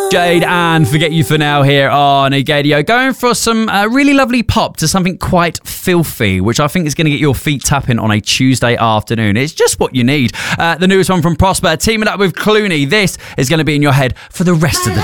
Jade and Forget You For Now here on Gadio, going for some really lovely pop to something quite filthy, which I think is going to get your feet tapping on a Tuesday afternoon. It's just what you need. The newest one from Prosper, teaming up with Clooney. This is going to be in your head for the rest of the